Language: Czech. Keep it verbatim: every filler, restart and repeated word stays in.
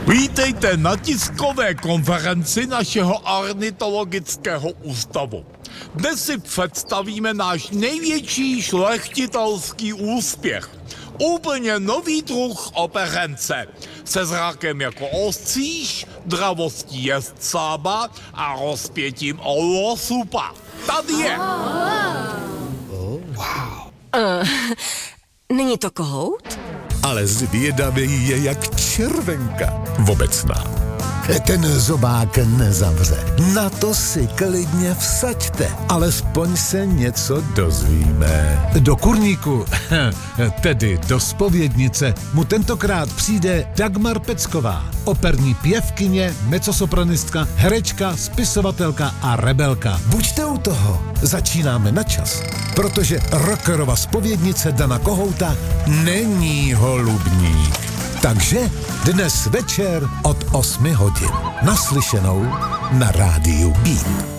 Vítejte na tiskové konferenci našeho ornitologického ústavu. Dnes si představíme náš největší šlechtitelský úspěch. Úplně nový druh operence. Se zrakem jako ostříž, dravostí jezdcába a rozpětím olosupa. Tady je. Oh, wow. Uh, není to kohout? Ale zvědavý je jak červenka obecná. Ten zobák nezavře. Na to si klidně vsaďte. Alespoň se něco dozvíme. Do kurníku, tedy do zpovědnice, mu tentokrát přijde Dagmar Pecková, operní pěvkyně, mezzosopranistka, herečka, spisovatelka a rebelka. Buďte u toho, začínáme na čas, protože rockerova zpovědnice Dana Kohouta není holubník. Takže dnes večer od osmi hodin. Naslyšenou na rádiu Beat.